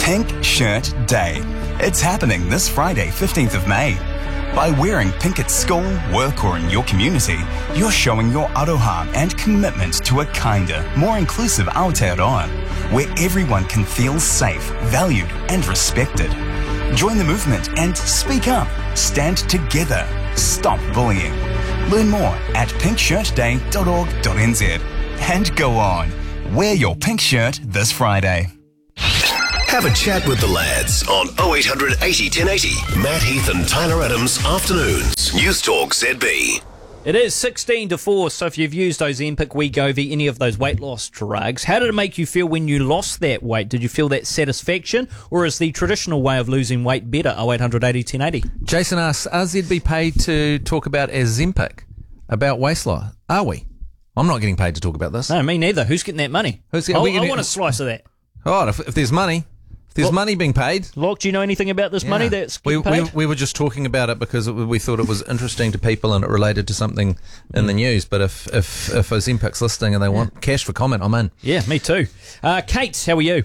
Pink Shirt Day. It's happening this Friday, 15th of May. By wearing pink at school, work or in your community, you're showing your aroha and commitment to a kinder, more inclusive Aotearoa, where everyone can feel safe, valued and respected. Join the movement and speak up. Stand together. Stop bullying. Learn more at pinkshirtday.org.nz. And go on. Wear your pink shirt this Friday. Have a chat with the lads on 0800 80 1080. Matt Heath and Tyler Adams Afternoons. News Talk ZB. It is 16 to 4, so if you've used Ozempic, Wegovy, any of those weight loss drugs, how did it make you feel when you lost that weight? Did you feel that satisfaction, or is the traditional way of losing weight better? 0800 80 1080. Jason asks, are ZB paid to talk about Ozempic, about waist loss? Are we? I'm not getting paid to talk about this. No, me neither. Who's getting that money? I want a slice of that. Oh, if there's money. There's money being paid. Locke, do you know anything about this money that's getting paid? We were just talking about it because we thought it was interesting to people and it related to something in the news. But if Ozempic's listening and they want cash for comment, I'm in. Yeah, me too. Kate, how are you?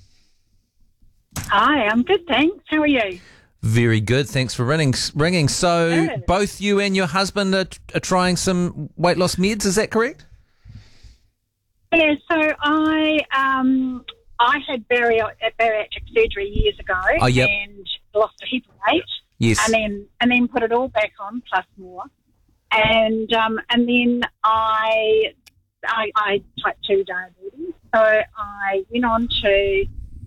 Hi, I'm good, thanks. How are you? Very good. Thanks for ringing. So Good. both you and your husband are trying some weight loss meds, is that correct? Yeah, so I had bariatric surgery years ago and lost a heap of weight. Yes. And then put it all back on plus more. And then I type 2 diabetes. So I went on to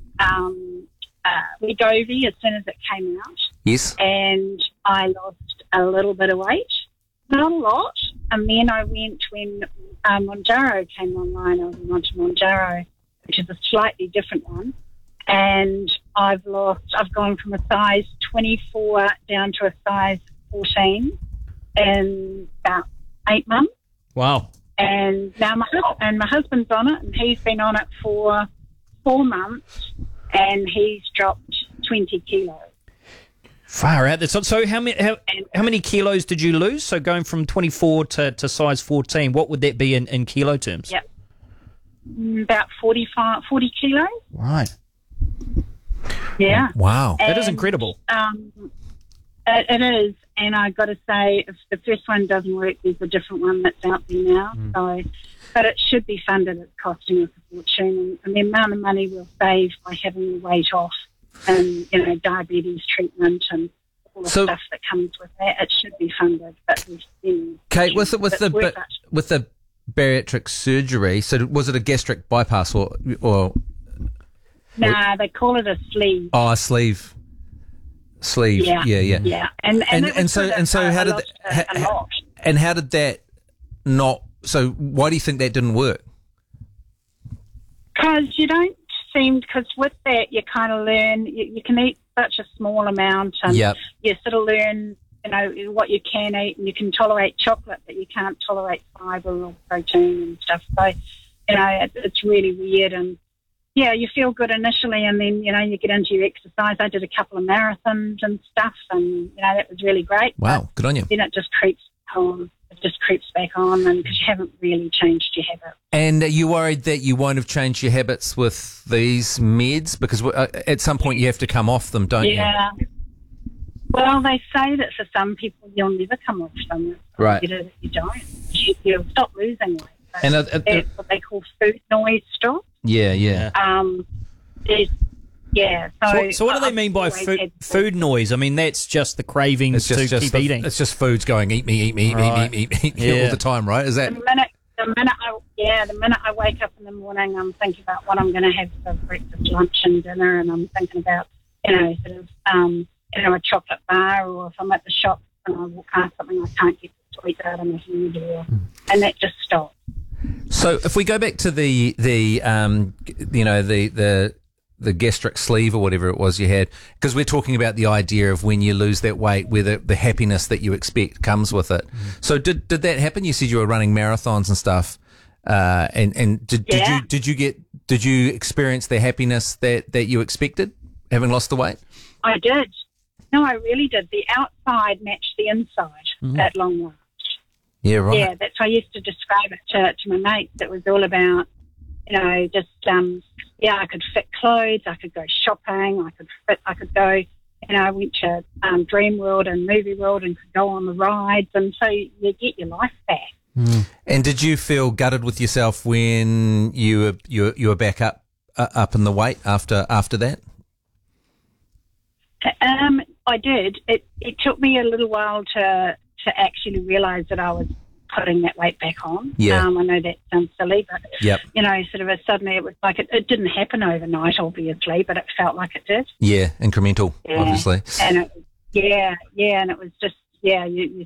Wegovy as soon as it came out. Yes. And I lost a little bit of weight. Not a lot. And then I went when Monjaro came online. I went on to Monjaro, which is a slightly different one. And I've gone from a size 24 down to a size 14 in about 8 months. Wow. And now my husband's on it, and he's been on it for 4 months, and he's dropped 20 kilos. Far out. So how many kilos did you lose? So going from 24 to size 14, what would that be in kilo terms? Yep. About 40 kilos. Right. Yeah. Wow. That is incredible. It is, and I've got to say, if the first one doesn't work, there's a different one that's out there now. So, but it should be funded. It's costing us a fortune, and the amount of money we'll save by having the weight off, and diabetes treatment and all the stuff that comes with that, it should be funded. But Kate, with the bariatric surgery, so was it a gastric bypass or? Nah, they call it a sleeve. Oh, a sleeve. Yeah. And so how did that not? So why do you think that didn't work? Because you don't seem, because with that you kind of learn you can eat such a small amount, and you sort of learn what you can eat, and you can tolerate chocolate, but you can't tolerate fibre or protein and stuff. So it's really weird, and you feel good initially, and then you get into your exercise. I did a couple of marathons and stuff, and that was really great. Wow, good on you. Then it just creeps on. It just creeps back on, and because you haven't really changed your habits. And are you worried that you won't have changed your habits with these meds? Because at some point you have to come off them, don't you? Yeah. Well, they say that for some people you'll never come off them. Right. You don't. You'll stop losing weight. And that's what they call food noise stop. Yeah. So what do they mean by food noise? I mean, that's just the cravings to keep eating. It's just food's going, eat me all the time, right? Is that the minute I wake up in the morning, I'm thinking about what I'm going to have for breakfast, lunch, and dinner, and I'm thinking about a chocolate bar, or if I'm at the shop and I walk past something I can't get the sweets out of my head, and that just stops. So if we go back to the gastric sleeve or whatever it was you had, because we're talking about the idea of when you lose that weight, where the happiness that you expect comes with it. So did that happen? You said you were running marathons and stuff, and did you experience the happiness that you expected, having lost the weight? I did. No, I really did. The outside matched the inside at long last. Yeah, right. Yeah, that's how I used to describe it to my mates. It was all about, just, I could fit clothes, I could go shopping, I could go, I went to Dream World and Movie World and could go on the rides, and so you get your life back. Mm. And did you feel gutted with yourself when you were back up in the weight after that? I did. It took me a little while to actually realise that I was putting that weight back on. Yeah. I know that sounds silly, but yep. Suddenly it was like it didn't happen overnight, obviously, but it felt like it did. Yeah, incremental, obviously. And and it was just you